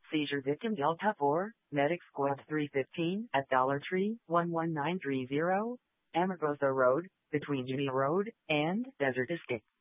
Seizure victim Delta 4, Medic Squad 315 at Dollar Tree, 11930, Amargosa Road, between Junia Road and Desert Escape.